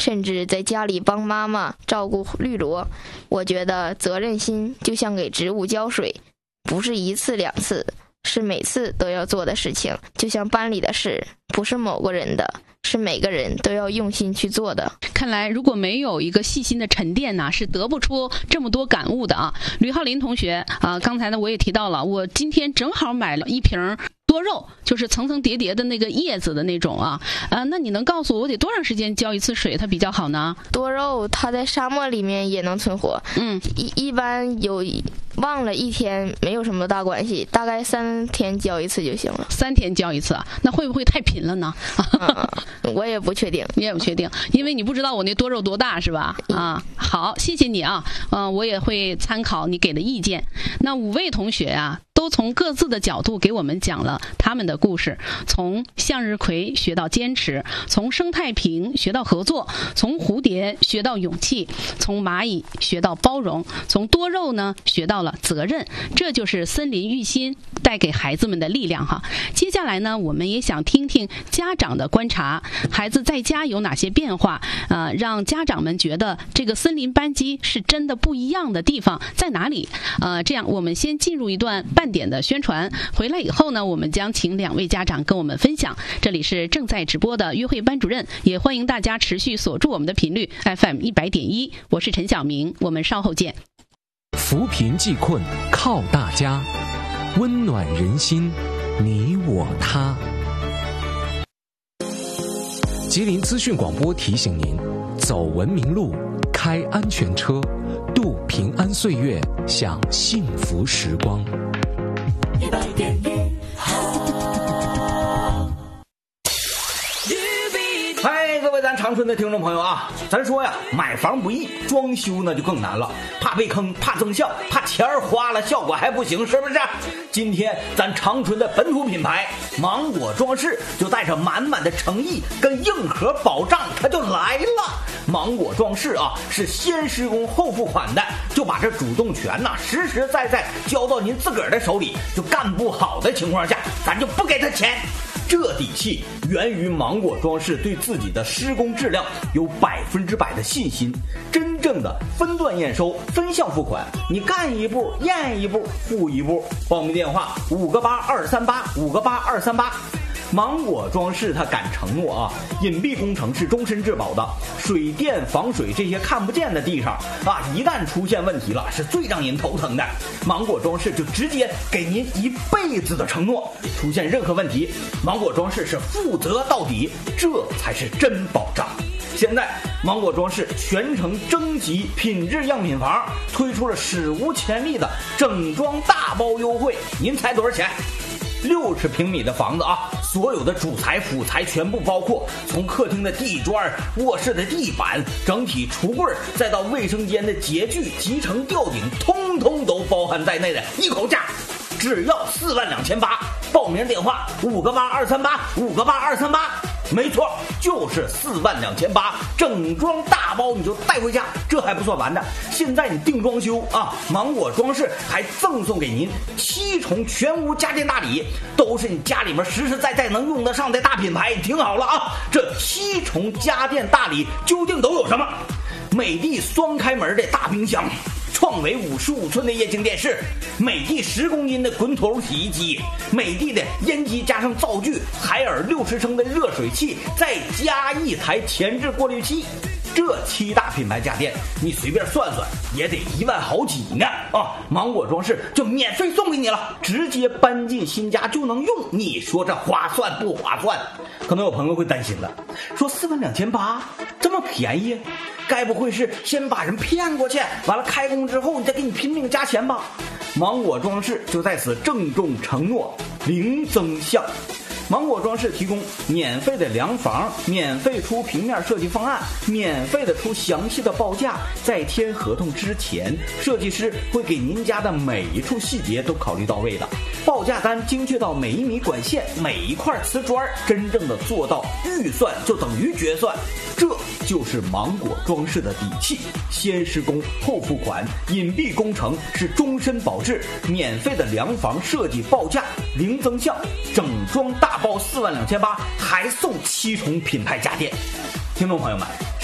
甚至在家里帮妈妈照顾绿萝。我觉得责任心就像给植物浇水，不是一次两次，是每次都要做的事情。就像班里的事，不是某个人的，是每个人都要用心去做的。 看来如果没有一个细心的沉淀呢，是得不出这么多感悟的啊。吕浩林同学啊，刚才呢我也提到了，我今天正好买了一瓶多肉，就是层层叠叠的那个叶子的那种啊。那你能告诉我得多长时间浇一次水它比较好呢？ 多肉它在沙漠里面也能存活，一般忘了一天没有什么大关系，大概3天浇一次就行了。 3天浇一次，那会不会太频了呢？ 我也不确定， 你也不确定，因为你不知道我那多肉多大是吧？好，谢谢你啊，我也会参考你给的意见。那5位同学啊，都从各自的角度给我们讲了他们的故事，从向日葵学到坚持，从生态瓶学到合作，从蝴蝶学到勇气，从蚂蚁学到包容，从多肉呢学到了责任。这就是森林育心带给孩子们的力量哈。接下来呢，我们也想听听家长的观察，孩子在家有哪些变化，让家长们觉得这个森林班级是真的不一样的地方在哪里？这样我们先进入一段半点的宣传，回来以后呢，我们将请2位家长跟我们分享。这里是正在直播的约会班主任，也欢迎大家持续锁住我们的频率 FM 100.1，我是陈晓明，我们稍后见。 扶贫济困靠大家，温暖人心，你我他。吉林资讯广播提醒您：走文明路，开安全车，度平安岁月，享幸福时光。 嗨，各位咱长春的听众朋友啊，咱说呀，买房不易，装修呢就更难了，怕被坑，怕增效，怕钱花了效果还不行，是不是？今天咱长春的本土品牌芒果装饰就带着满满的诚意跟硬核保障，它就来了。芒果装饰啊，是先施工后付款的，就把这主动权呐实实在在交到您自个儿的手里，就干不好的情况下，咱就不给他钱。这底气源于芒果装饰对自己的施工质量有100%的信心，真正的分段验收、分项付款，你干一步验一步付一步。报名电话58238，58238。芒果装饰它敢承诺啊，隐蔽工程是终身质保的，水电防水这些看不见的地方啊，一旦出现问题了，是最让人头疼的。芒果装饰就直接给您1辈子的承诺，出现任何问题，芒果装饰是负责到底，这才是真保障。现在芒果装饰全程征集品质样品房，推出了史无前例的整装大包优惠，您猜多少钱？60平米的房子啊，所有的主材辅材全部包括，从客厅的地砖、卧室的地板、整体橱柜，再到卫生间的洁具、集成吊顶，通通都包含在内的一口价，只要42800。报名电话58238，58238。没错，就是42800，整装大包你就带回家。这还不算完的，现在你定装修啊，芒果装饰还赠送给您7重全屋家电大礼，都是你家里面实实在在能用得上的大品牌。听好了啊，这7重家电大礼究竟都有什么？美的双开门的大冰箱，创维55寸的液晶电视，美的10公斤的滚筒洗衣机，美的烟机加上灶具，海尔60升的热水器，再加1台前置过滤器。这7大品牌家电，你随便算算也得1万好几呢啊！芒果装饰就免费送给你了，直接搬进新家就能用，你说这划算不划算？可能有朋友会担心了，说42800这么便宜，该不会是先把人骗过去，完了开工之后你再给你拼命加钱吧？芒果装饰就在此郑重承诺，零增项。芒果装饰提供免费的量房，免费出平面设计方案，免费的出详细的报价。在签合同之前，设计师会给您家的每一处细节都考虑到位的，报价单精确到每1米管线、每一块瓷砖，真正的做到预算就等于决算。这就是芒果装饰的底气，先施工后付款，隐蔽工程是终身保质，免费的量房设计报价零增项，整装大包42800，还送7重品牌家电。听众朋友们，